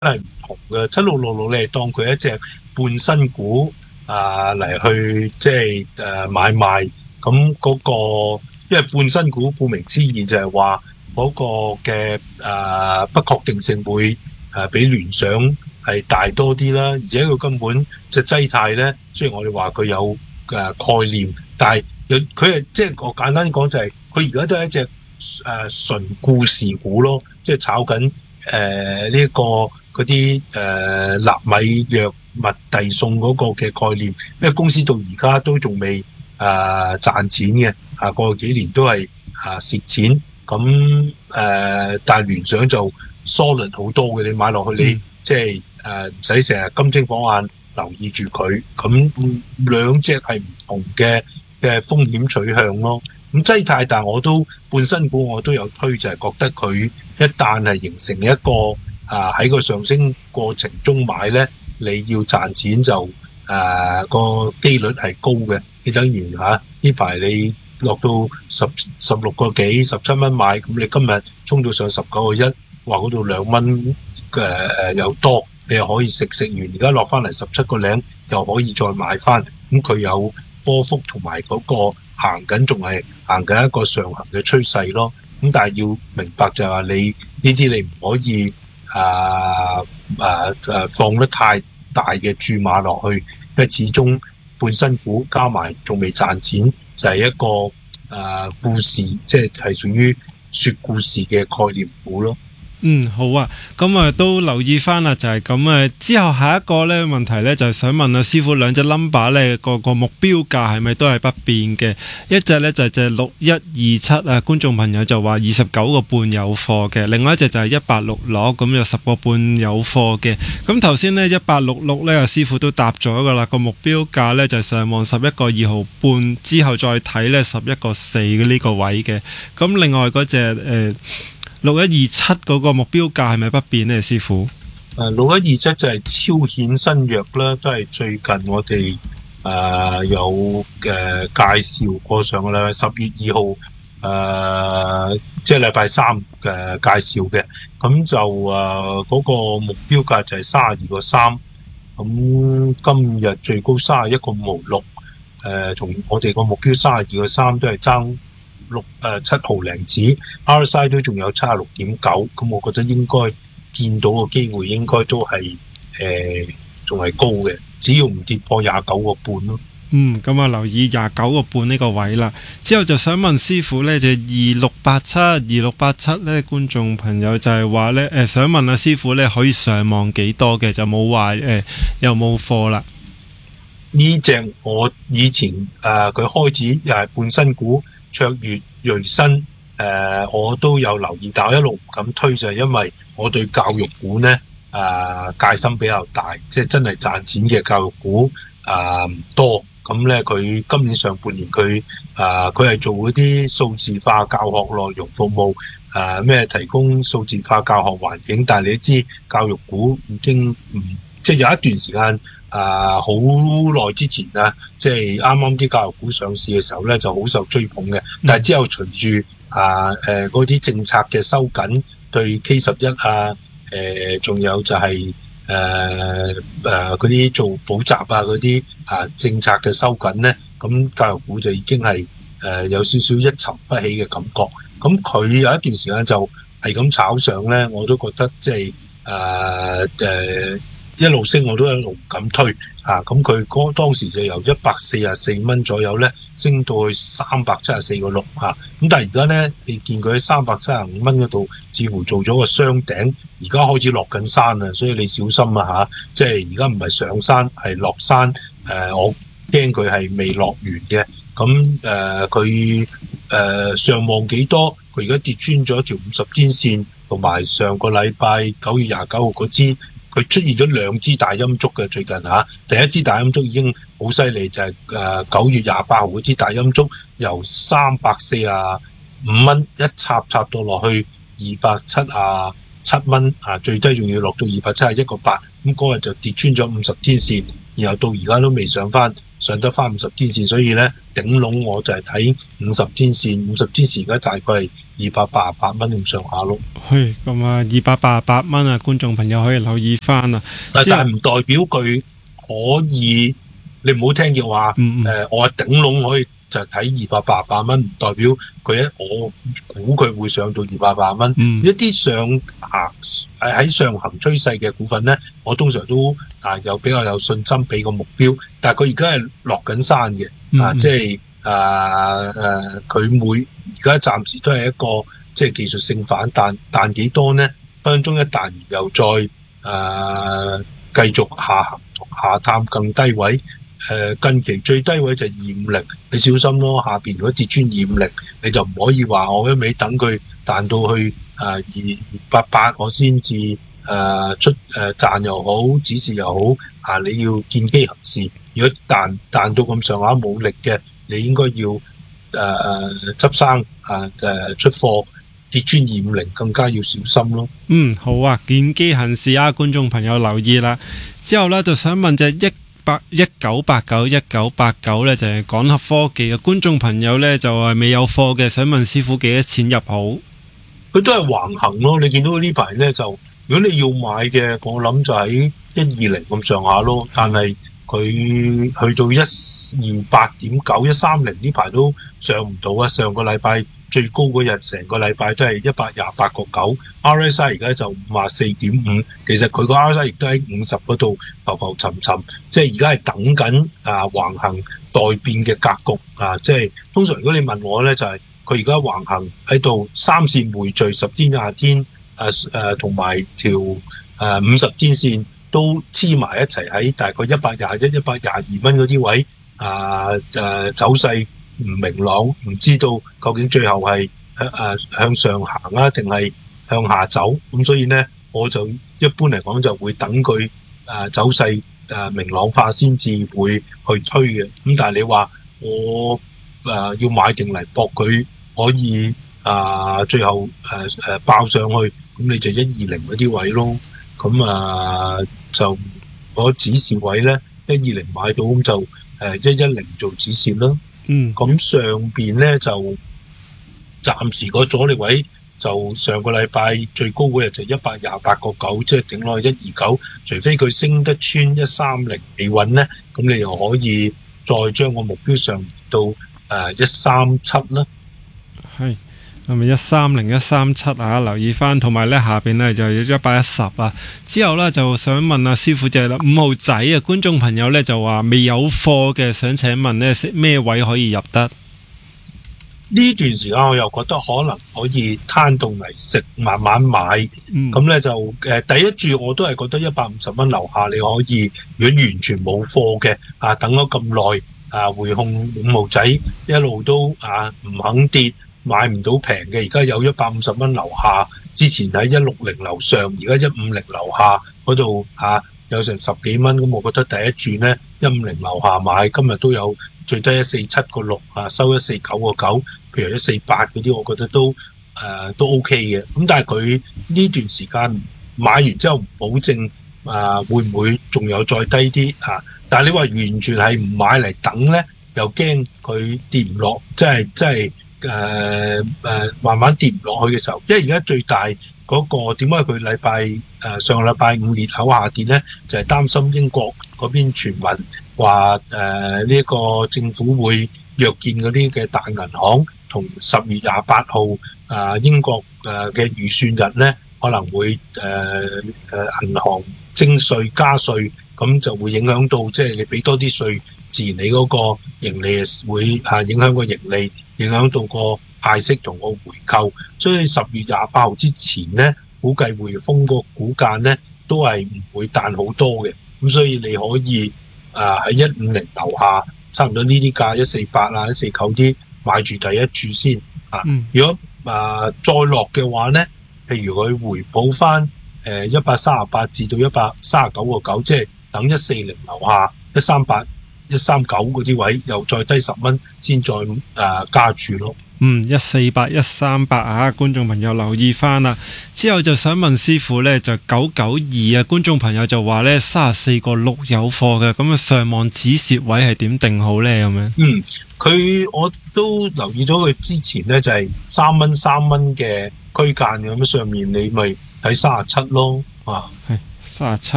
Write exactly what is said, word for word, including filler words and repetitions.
係唔同嘅。七六六六你係當佢一隻半新股啊嚟去即係誒買賣，咁嗰個因為半新股顧名思義就係話嗰個嘅誒不確定性會誒比聯想係大多啲啦，而且佢根本隻劑貸咧，雖然我哋話佢有誒概念，但係有佢係即係我簡單啲講就係佢而家都係一隻誒純故事股咯，即係炒緊誒呢一個嗰啲誒納米藥物遞送嗰個嘅概念，因為公司到而家都仲未誒賺錢嘅，啊過去幾年都係啊蝕錢，咁誒、呃、但係聯想就 solid 好多嘅，你買落去你、嗯、即係誒唔使成日金睛火眼留意住佢，咁兩隻係唔同嘅嘅風險取向咯。咁劑貸，但我都半新股我都有推，就係、是、覺得佢一旦係形成一個啊喺個上升過程中買咧，你要賺錢就誒、啊、個機率係高嘅。你等於嚇呢排你落到十十六個幾十七蚊買，咁你今日衝到上十九個一，話嗰度兩蚊嘅誒又多，你又可以食食完，而家落翻嚟十七個零，又可以再買翻。咁佢有波幅同埋嗰個行緊，仲係行緊一個上行嘅趨勢咯。咁但係要明白就係話你呢啲你唔可以啊啊啊放得太大嘅注碼落去，因為始終半新股加埋仲未賺錢，就係、是、一個啊故事，即係係屬於說故事嘅概念股咯。 嗯，好啊，咁啊都留意翻啦，就係咁啊。之後下一個咧問題咧，就係想問阿師傅兩隻 number 咧個個目標價係咪都係不變嘅？一隻咧就係隻六一二七啊，觀眾朋友就話二十九個半有貨嘅，另外一隻就係一八六六，咁有十個半有貨嘅。咁頭先呢，一八六六咧，阿師傅都答咗噶啦，個目標價咧就係上望十一個二毫半，之後再睇咧十一個四嘅呢個位嘅。咁另外嗰隻誒。六一二七嗰個目標價係咪不變呢？師傅？ 誒，六一二七就係超顯新藥啦，都係最近我哋誒、呃、有誒、呃、介紹過上個禮拜十月二號誒，即係禮拜三嘅、呃、介紹嘅。咁就誒嗰、呃那個目標價就係三十二個三，咁今日最高三十一個五毫六，誒同我哋個目標三十二個三都係爭六誒七毫零子 ，R S I 都仲有七十六點九，咁我覺得應該見到個機會應該都係誒仲係高嘅，只要唔跌破廿九個半咯。 嗯，咁啊留意廿九個半呢個位啦。之後就想問師傅呢，就二六八七二六八七呢，觀眾朋友就係話呢，誒、呃、想問阿師傅呢，可以上望幾多嘅，就冇話誒又冇貨啦。 呢隻我以前誒佢、呃、開始又係半新股。卓越、瑞新誒、呃，我都有留意，但我一路唔敢推就係因為我對教育股咧誒、呃、戒心比較大，即係真係賺錢嘅教育股誒唔、呃、多。咁咧佢今年上半年佢誒佢係做嗰啲數字化教學內容服務誒咩、呃、提供數字化教學環境，但係你都知教育股已經唔即係有一段時間。啊，好耐之前啊，即係啱啱啲教育股上市嘅時候咧，就好受追捧嘅。但係之後隨住啊誒嗰啲政策嘅收緊，對 K 十一啊，誒仲有就係誒誒嗰啲做補習啊嗰啲啊政策嘅收緊咧，咁教育股就已經係誒有少少一沉不起嘅感覺。咁佢有一段時間就係咁炒上咧，我都覺得即係誒誒。一路升我都一路唔敢推啊！咁佢嗰當時就由一百四十四蚊左右咧，升到去三百七十四個六啊！咁但係而家咧，你見佢喺三百七十五蚊嗰度，似乎做咗個雙頂，而家開始落緊山啦，所以你小心啊嚇！即係而家唔係上山，係落山。誒、呃，我驚佢係未落完嘅。咁誒，佢、呃、誒、呃、上望幾多？佢而家跌穿咗條五十天線，同埋上個禮拜九月廿九號嗰支。佢出現咗兩支大陰燭嘅最近嚇，第一支大陰燭已經好犀利，就係誒九月廿八號嗰支大陰燭，由三百四十五蚊一插插到落去二百七十七蚊啊，最低仲要落到二百七十一個八，咁嗰日就跌穿咗五十天線，然後到而家都未上翻，上得翻五十天線，所以咧頂籠我就係睇五十天線，五十天線而家大概係二百八十八蚊咁上下咯。 係咁啊，二百八十八蚊啊，觀眾朋友可以留意翻啊。 但係唔代表佢可以，你唔好聽見話嗯嗯誒，我頂籠可以就睇二百八十八蚊，唔代表佢一我估佢會上到二百八十蚊。 嗯一啲上行喺喺上行趨勢嘅股份咧，我通常都啊有比較有信心俾個目標，但係佢而家係落緊山嘅。啊， 嗯即係啊誒，佢每而家暫時都係一個即係技術性反彈，彈幾多呢？分分鐘一彈完又再誒、啊、繼續下行下探更低位。誒、啊、近期最低位就係二五零，你小心咯。下邊如果跌穿二五零，你就唔可以話我一味等佢彈到去誒二八八，我先至誒出誒、啊、賺又好，指示又好啊！你要見機行事。如果彈彈到咁上下冇力嘅，你應該要誒誒執生啊誒出貨，跌穿二五零更加要小心咯。 嗯，好啊，見機行事啊，觀眾朋友留意啦。之後呢，就想問隻一八一九八九一九八九呢，就係廣合科技嘅觀眾朋友呢，就係未有貨嘅，想問師傅幾多錢入好？ 佢都係橫行咯。你見到呢排呢，就如果你要買嘅，我諗就喺一二零咁上下咯，但係佢去到一二八點九一三零呢排都上唔到啊！上個禮拜最高嗰日，成個禮拜都係一百廿八個九 ，R S I 而家就五十四點五。其實佢個 R S I 亦都喺五十嗰度浮浮沉沉，即係而家係等緊啊橫行待變嘅格局啊！即係通常如果你問我咧，就係佢而家橫行喺度三線匯聚十天廿天誒誒同埋條誒五十天線。都黐埋一齊喺大概一百廿一、一百廿二蚊嗰啲位，啊誒走勢唔明朗，唔知道究竟最後係誒誒向上行啊，定係向下走？咁所以咧，我就一般嚟講就會等佢誒走勢誒明朗化先至會去推嘅。咁但係你話我誒要買定嚟搏佢可以啊最後誒誒爆上去，咁你就一二零嗰啲位咯。咁啊就嗰指示位咧，一二零買到咁就誒一一零做指示啦。 嗯， 咁上邊咧就暫時個阻力位就上個禮拜最高嗰日就一百廿八個九，即係頂落去一二九。除非佢升得穿一三零企穩咧，咁你又可以再將個目標上移到誒一三七啦。 係。係咪一三零一三七啊？留意翻，同埋咧下邊咧就一百一十啊。之後咧就想問阿師傅就係啦，五號仔啊，觀眾朋友咧就話未有貨嘅，想請問咧咩位可以入得？ 呢段時間我又覺得可能可以攤到嚟食，慢慢買。咁咧、嗯、就誒、呃、第一注我都係覺得一百五十蚊樓下你可以，如果完全冇貨嘅啊，等咗咁耐啊，匯控五號仔一路都啊唔肯跌。買唔到平嘅，而家有一百五十蚊樓下，之前喺一六零樓上，而家一五零樓下嗰度啊，有成十幾蚊，咁我覺得第一注呢，一五零樓下買，今日都有最低一四七個六啊，收一四九個九，譬如一四八嗰啲，我覺得都誒、呃、都 OK 嘅。咁但係佢呢段時間買完之後唔保證啊會唔會仲有再低啲啊？但係你話完全係唔買嚟等呢，又驚佢跌唔落，即係即係。誒誒、呃呃，慢慢跌唔落去嘅時候，因為而家最大嗰、那個點解佢禮拜誒上個禮拜五裂口下跌咧，就係、是、擔心英國嗰邊傳聞話誒呢一個政府會約見嗰啲嘅大銀行，同十月廿八號啊英國誒嘅預算日咧，可能會誒誒、呃、銀行徵稅加稅，咁就會影響到即係你俾多啲稅。自然你嗰個盈利會啊影響個盈利，影響到個派息同個回購，所以十月廿八號之前咧，估計匯豐個股價咧都係唔會彈好多嘅，咁所以你可以啊喺一五零樓下，差唔多呢啲價一四八啊一四九啲買住第一注先啊。 嗯、如果啊再落嘅話咧，譬如佢回補翻誒一百三十八至到一百三十九個九，即係等一四零樓下一三八。一三九嗰啲位又再低十蚊，先再誒加注咯。 嗯，一四八一三八啊，觀眾朋友留意翻啦。之後就想問師傅呢，就九九二啊，觀眾朋友就話呢，三十四個六有貨嘅，咁啊上望止蝕位係點定好呢？咁樣？ 嗯，佢我都留意咗佢之前呢，就係三蚊三蚊嘅區間咁，上面你咪睇三十七咯，啊， 係三十七。